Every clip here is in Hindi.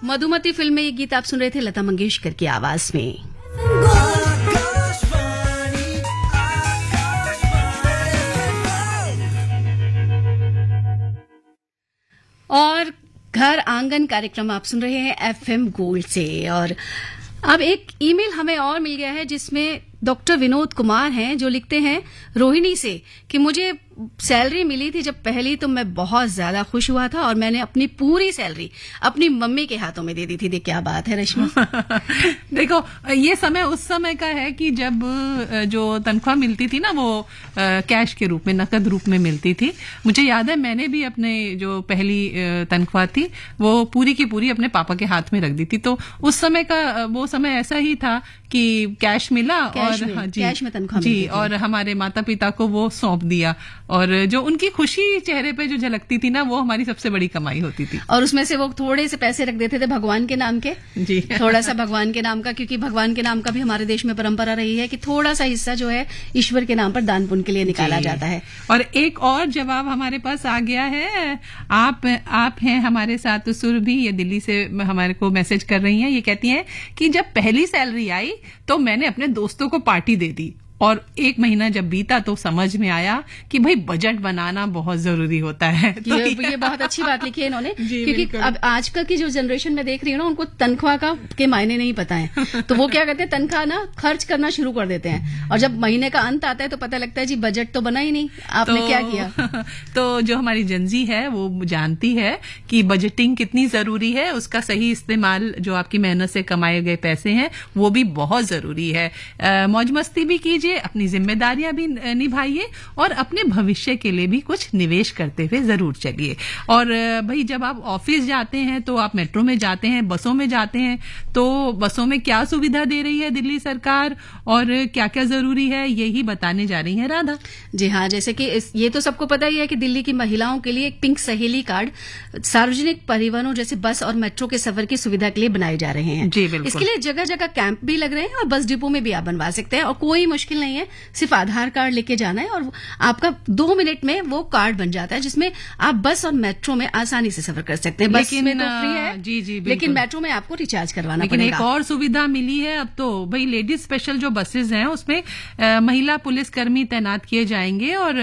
मधुमती फिल्म में ये गीत आप सुन रहे थे लता मंगेशकर की आवाज में। और घर आंगन कार्यक्रम आप सुन रहे हैं एफएम गोल्ड से। और अब एक ईमेल हमें और मिल गया है जिसमें डॉक्टर विनोद कुमार हैं जो लिखते हैं रोहिणी से कि मुझे सैलरी मिली थी जब पहली तो मैं बहुत ज्यादा खुश हुआ था और मैंने अपनी पूरी सैलरी अपनी मम्मी के हाथों में दे दी थी। देख क्या बात है रश्मि। देखो ये समय उस समय का है कि जब जो तनख्वाह मिलती थी ना वो कैश के रूप में, नकद रूप में मिलती थी। मुझे याद है मैंने भी अपने जो पहली तनख्वाह थी वो पूरी की पूरी अपने पापा के हाथ में रख दी थी। तो उस समय का वो समय ऐसा ही था कि कैश मिला कैश में तनख्वाह जी, और हमारे माता पिता को वो सौंप दिया और जो उनकी खुशी चेहरे पे जो झलकती थी ना वो हमारी सबसे बड़ी कमाई होती थी। और उसमें से वो थोड़े से पैसे रख देते थे भगवान के नाम के। जी थोड़ा सा भगवान के नाम का, क्योंकि भगवान के नाम का भी हमारे देश में परंपरा रही है कि थोड़ा सा हिस्सा जो है ईश्वर के नाम पर दान पुण्य के लिए निकाला जाता है। और एक और जवाब हमारे पास आ गया है। आप हैं हमारे साथ सुरभि, ये दिल्ली से हमारे को मैसेज कर रही हैं। ये कहती हैं कि जब पहली सैलरी आई तो मैंने अपने दोस्तों को पार्टी दे दी और 1 महीना जब बीता तो समझ में आया कि भाई बजट बनाना बहुत जरूरी होता है। तो ये बहुत अच्छी बात लिखी है इन्होंने, क्योंकि अब आजकल की जो जनरेशन में देख रही हूँ ना उनको तनख्वाह के मायने नहीं पता है। तो वो क्या करते हैं, तनख्वाह ना खर्च करना शुरू कर देते हैं और जब महीने का अंत आता है तो पता लगता है जी बजट तो बना ही नहीं, आपने क्या किया। तो जो हमारी जनजी है वो जानती है कि बजटिंग कितनी जरूरी है, उसका सही इस्तेमाल जो आपकी मेहनत से कमाए गए पैसे हैं वो भी बहुत जरूरी है। मौज मस्ती भी कीजिए, अपनी जिम्मेदारियां भी निभाइए और अपने भविष्य के लिए भी कुछ निवेश करते हुए जरूर चलिए। और भाई जब आप ऑफिस जाते हैं तो आप मेट्रो में जाते हैं, बसों में जाते हैं, तो बसों में क्या सुविधा दे रही है दिल्ली सरकार और क्या क्या जरूरी है यही बताने जा रही है राधा। जी हाँ, जैसे कि ये तो सबको पता ही है कि दिल्ली की महिलाओं के लिए एक पिंक सहेली कार्ड सार्वजनिक परिवहनों जैसे बस और मेट्रो के सफर की सुविधा के लिए बनाए जा रहे हैं। जी बिल्कुल। इसके लिए जगह जगह कैंप भी लग रहे हैं और बस डिपो में भी आप बनवा सकते हैं और कोई मुश्किल नहीं है, सिर्फ आधार कार्ड लेके जाना है और आपका 2 मिनट में वो कार्ड बन जाता है जिसमें आप बस और मेट्रो में आसानी से सफर कर सकते हैं। बस में तो फ्री है जी, लेकिन मेट्रो में आपको रिचार्ज करवाना लेकिन पड़ेगा। एक और सुविधा मिली है अब तो भाई, लेडीज स्पेशल जो बसेज हैं उसमें महिला पुलिसकर्मी तैनात किए जाएंगे और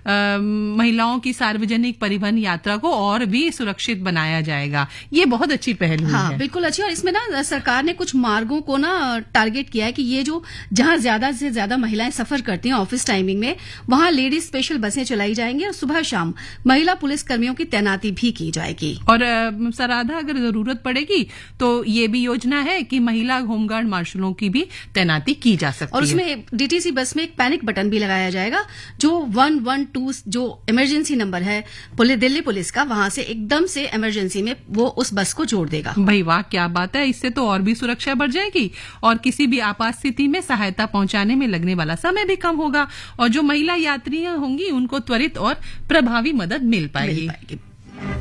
महिलाओं की सार्वजनिक परिवहन यात्रा को और भी सुरक्षित बनाया जाएगा। ये बहुत अच्छी पहल हुई है। बिल्कुल अच्छी। और इसमें ना सरकार ने कुछ मार्गों को ना टारगेट किया है कि ये जो जहां ज्यादा से ज्यादा महिलाएं सफर करती हैं ऑफिस टाइमिंग में वहां लेडीज स्पेशल बसें चलाई जाएंगी और सुबह शाम महिला पुलिस कर्मियों की तैनाती भी की जाएगी। और सराधा अगर जरूरत पड़ेगी तो ये भी योजना है कि महिला होमगार्ड मार्शलों की भी तैनाती की जा सकती है। और उसमें डीटीसी बस में एक पैनिक बटन भी लगाया जाएगा जो 112 जो इमरजेंसी नंबर है दिल्ली पुलिस का, वहां से एकदम से इमरजेंसी में वो उस बस को जोड़ देगा। भाई वाह, क्या बात है। इससे तो और भी सुरक्षा बढ़ जाएगी और किसी भी आपात स्थिति में सहायता पहुंचाने में लगने वाला समय भी कम होगा और जो महिला यात्रियां होंगी उनको त्वरित और प्रभावी मदद मिल पाएगी।